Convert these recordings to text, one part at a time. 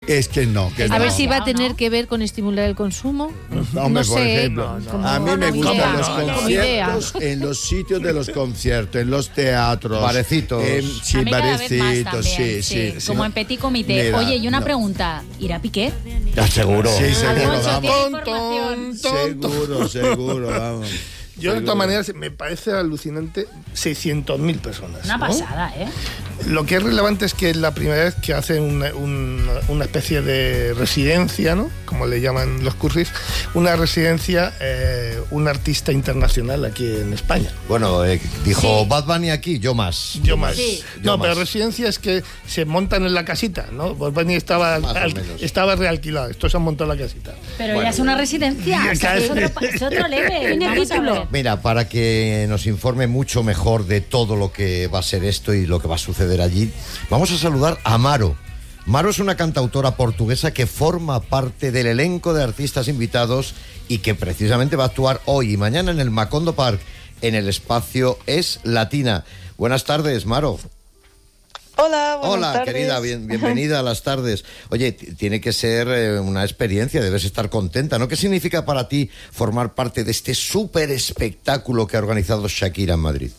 Es que no. A ver si va a tener que ver con estimular el consumo. Hombre, no por sé, ejemplo, a mí me gustan los conciertos en los sitios de los conciertos, en los teatros. Barecitos. Sí, barecitos, sí. Como en Petit Comité. Mira, Oye, y una pregunta, ¿irá Piqué? Seguro. Sí, seguro, Alfonso, vamos. Seguro, vamos. Yo, de todas maneras, me parece alucinante 600.000 personas. Una pasada, ¿eh? Lo que es relevante es que es la primera vez que hacen una especie de residencia, ¿no? Como le llaman los cursis, una residencia, un artista internacional aquí en España. Bueno, dijo Bad Bunny aquí, yo más. Sí. Pero residencia es que se montan en la casita, ¿no? Bad Bunny estaba realquilado, estos se han montado en la casita. Pero ya es una residencia, o sea, es otro level. Vamos a ver. Mira, para que nos informe mucho mejor de todo lo que va a ser esto y lo que va a suceder allí, vamos a saludar a Maro. Maro es una cantautora portuguesa que forma parte del elenco de artistas invitados y que precisamente va a actuar hoy y mañana en el Macondo Park, en el espacio Es Latina. Buenas tardes, Maro. Hola, buenas tardes. Querida, bienvenida a las tardes. Oye, tiene que ser una experiencia, debes estar contenta, ¿no? ¿Qué significa para ti formar parte de este súper espectáculo que ha organizado Shakira en Madrid?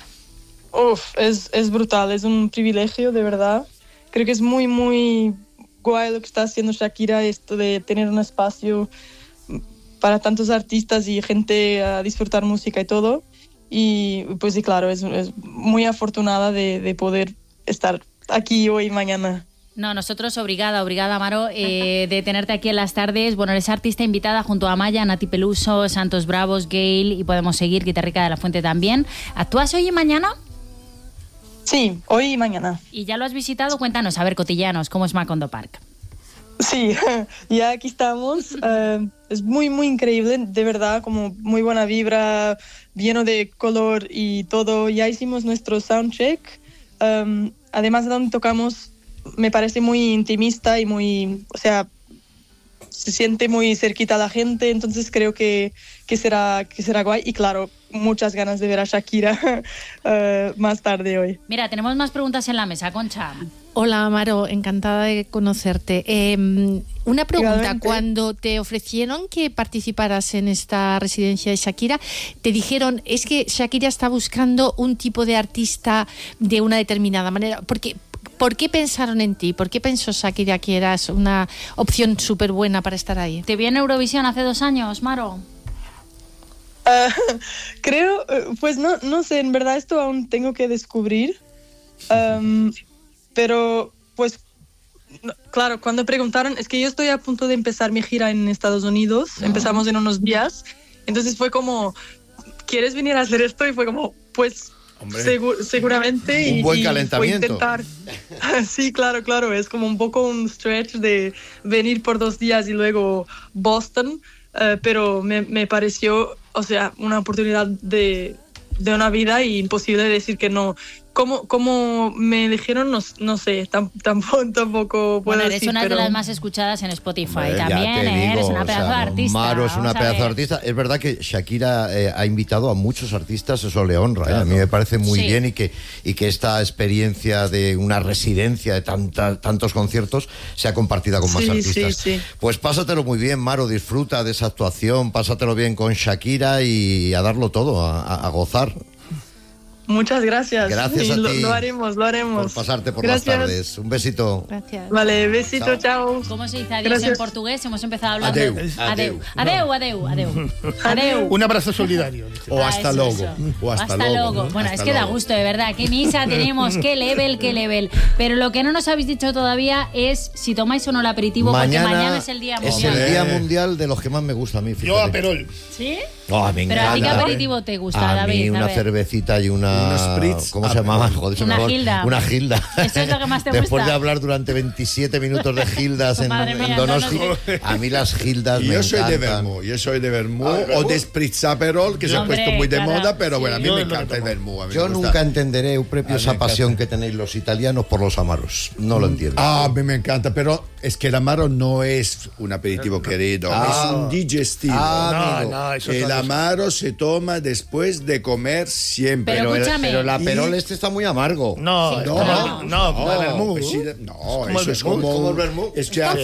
Es brutal, es un privilegio, de verdad. Creo que es muy, muy guay lo que está haciendo Shakira, esto de tener un espacio para tantos artistas y gente a disfrutar música y todo. Y pues sí, claro, es muy afortunada de poder estar aquí hoy y mañana. No, nosotros obrigada, Maro, de tenerte aquí en las tardes. Bueno, eres artista invitada junto a Amaya, Nati Peluso, Santos Bravos, Gale, y podemos seguir, Guitarrica de la Fuente también. ¿Actúas hoy y mañana? Sí, hoy y mañana. ¿Y ya lo has visitado? Cuéntanos, a ver, cotillanos, ¿cómo es Macondo Park? Sí, ya aquí estamos. Es muy, muy increíble, de verdad, como muy buena vibra, lleno de color y todo. Ya hicimos nuestro soundcheck. Además de donde tocamos, me parece muy intimista y muy, o sea, se siente muy cerquita a la gente, entonces creo que será guay. Y claro, muchas ganas de ver a Shakira más tarde hoy. Mira, tenemos más preguntas en la mesa, Concha. Hola, Maro, encantada de conocerte. Una pregunta, Igualmente. cuando te ofrecieron que participaras en esta residencia de Shakira, te dijeron, es que Shakira está buscando un tipo de artista de una determinada manera. ¿Por qué pensaron en ti? ¿Por qué pensó Shakira que eras una opción súper buena para estar ahí? ¿Te vi en Eurovisión hace 2 años, Maro? Creo, pues no sé, en verdad esto aún tengo que descubrir. Pero, pues, claro, cuando preguntaron, es que yo estoy a punto de empezar mi gira en Estados Unidos, empezamos en unos días, entonces fue como, ¿quieres venir a hacer esto? Y fue como, pues, seguramente. Un buen y calentamiento. Intentar. Sí, claro, es como un poco un stretch de venir por 2 días y luego Boston, pero me pareció, o sea, una oportunidad de una vida y imposible decir que no. ¿Cómo me eligieron? No sé, tampoco puedo bueno, eres decir, una pero... de las más escuchadas en Spotify. Hombre, también, ya te digo, eres una pedazo de artista. Maro es una Vamos a pedazo de ver. artista. Es verdad que Shakira ha invitado a muchos artistas, eso le honra. Claro. A mí me parece muy Sí. bien y que esta experiencia de una residencia de tantos conciertos sea compartida con más Sí, artistas. sí. Pues pásatelo muy bien, Maro, disfruta de esa actuación, pásatelo bien con Shakira y a darlo todo, a gozar. Muchas gracias. Gracias Sí, a ti lo haremos. por pasarte por Gracias. las tardes. Un besito. Gracias. Vale, besito, chao. ¿Cómo se dice adiós Gracias. en portugués? Hemos empezado hablando Adeu. Adeu. Un abrazo solidario. O hasta eso, luego. eso. O hasta luego. Bueno, Hasta es que da luego. gusto, de verdad. Qué misa tenemos, qué level. Pero lo que no nos habéis dicho todavía es si tomáis o no el aperitivo, porque mañana es el día Es mundial. el día mundial de los que más me gusta a mí. Yo fíjate. a Perol. ¿Sí? Oh, me Pero a ti qué encanta. aperitivo te gusta, A David. mí A una ver. cervecita y una... Un spritz. ¿Cómo se llamaba? Joder, se me Una va. gilda. Una gilda. ¿Eso es lo que más te Después gusta? de hablar durante 27 minutos de gildas en Madre mía, Donosti, no, a mí las gildas Y me yo soy de encantan. vermú, o de spritzaperol, que se ha Hombre, puesto muy de claro, moda, pero bueno, a mí sí. me Yo no encanta lo el tomo. vermú. a mí Yo me gusta. nunca entenderé, Eupepio, A mí esa me pasión encanta. que tenéis los italianos por los amaros. No lo entiendo. A mí me encanta, pero es que el amaro no es un aperitivo querido, es un digestivo. No, eso es El otra cosa. amaro se toma después de comer siempre. Pero escúchame. Pero la Y- Perol está muy amargo. No, Sí, como el vermú. pues sí, no, como eso el es vermú, como como el vermú. Es que Está hace